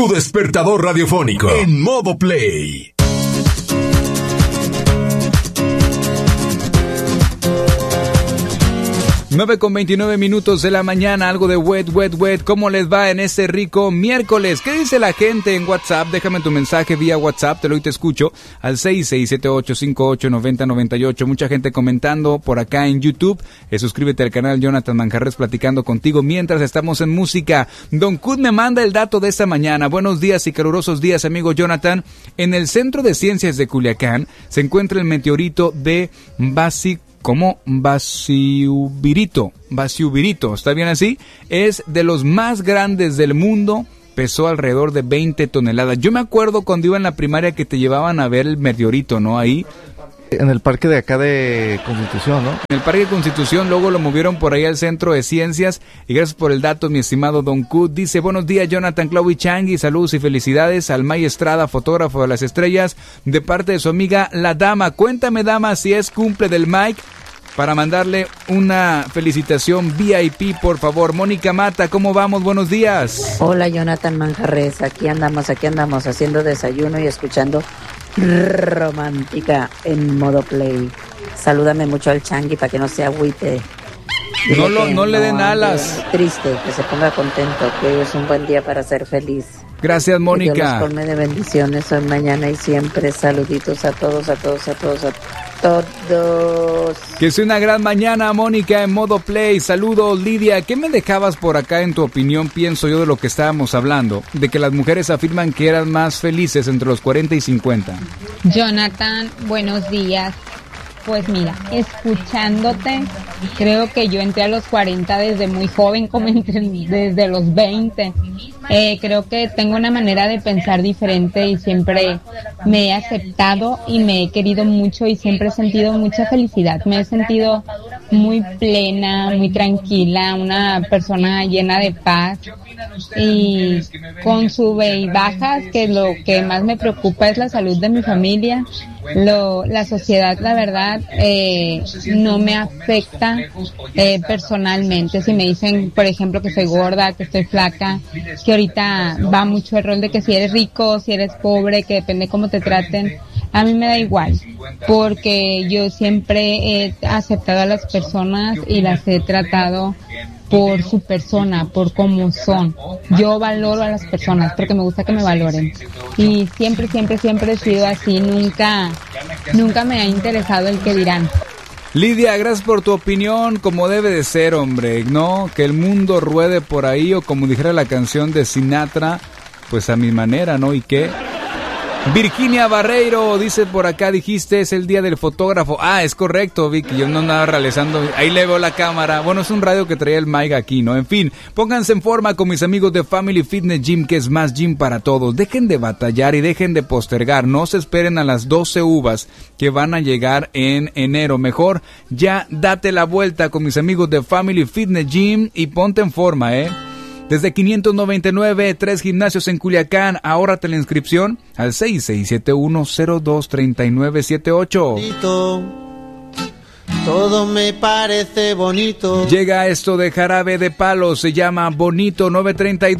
Tu despertador radiofónico en modo play. 9:29 de la mañana, algo de wet. ¿Cómo les va en este rico miércoles? ¿Qué dice la gente en WhatsApp? Déjame tu mensaje vía WhatsApp, te escucho al 6678589098. Mucha gente comentando por acá en YouTube. Suscríbete al canal Jonathan Manjarres platicando contigo mientras estamos en música. Don Kud me manda el dato de esta mañana. Buenos días y calurosos días, amigo Jonathan. En el Centro de Ciencias de Culiacán se encuentra el meteorito de Vasiubirito, ¿está bien así? Es de los más grandes del mundo, pesó alrededor de 20 toneladas. Yo me acuerdo cuando iba en la primaria que te llevaban a ver el meteorito, ¿no? Ahí. En el parque de acá de Constitución, ¿no? En el parque de Constitución, luego lo movieron por ahí al Centro de Ciencias. Y gracias por el dato, mi estimado Don Kud. Dice, buenos días, Jonathan, Clau y Changi. Saludos y felicidades al May Estrada, fotógrafo de las estrellas, de parte de su amiga La Dama. Cuéntame, Dama, si es cumple del Mike, para mandarle una felicitación VIP, por favor. Mónica Mata, ¿cómo vamos? Buenos días. Hola, Jonathan Manjarres. Aquí andamos haciendo desayuno y escuchando Romántica en modo play. Salúdame mucho al Changi para que no se agüite. No le den alas. Triste, que se ponga contento, que hoy es un buen día para ser feliz. Gracias, Mónica. Que Dios los colme de bendiciones hoy, mañana y siempre. Saluditos a todos. Que sea una gran mañana, Mónica, en modo play. Saludos, Lidia. ¿Qué me dejabas por acá en tu opinión? Pienso yo de lo que estábamos hablando, de que las mujeres afirman que eran más felices entre los 40 y 50. Jonathan, buenos días. Pues mira, escuchándote, creo que yo entré a los 40 desde muy joven, como desde los 20. Creo que tengo una manera de pensar diferente y siempre me he aceptado y me he querido mucho y siempre he sentido mucha felicidad. Me he sentido muy plena, muy tranquila, una persona llena de paz y con sube y bajas, que lo que más me preocupa es la salud de mi familia. La sociedad, la verdad, no me afecta personalmente. Si me dicen, por ejemplo, que soy gorda, que estoy flaca, que ahorita va mucho el rol de que si eres rico, si eres pobre, que depende cómo te traten, a mí me da igual, porque yo siempre he aceptado a las personas y las he tratado por su persona, por cómo son. Yo valoro a las personas porque me gusta que me valoren. Y siempre he sido así, nunca me ha interesado el que dirán. Lidia, gracias por tu opinión, como debe de ser, hombre, ¿no? Que el mundo ruede por ahí, o como dijera la canción de Sinatra, pues a mi manera, ¿no? ¿Y qué? Virginia Barreiro dice por acá, dijiste es el día del fotógrafo. Ah, es correcto, Vicky, yo no andaba realizando, ahí le veo la cámara. Bueno, es un radio que traía el Mike aquí, ¿no? En fin, pónganse en forma con mis amigos de Family Fitness Gym, que es más gym para todos. Dejen de batallar y dejen de postergar, no se esperen a las 12 uvas que van a llegar en enero. Mejor ya date la vuelta con mis amigos de Family Fitness Gym y ponte en forma, Desde 599, 3 gimnasios en Culiacán. Ahórrate la inscripción al 6671023978. Todo me parece bonito. Llega esto de Jarabe de Palo, se llama Bonito 932.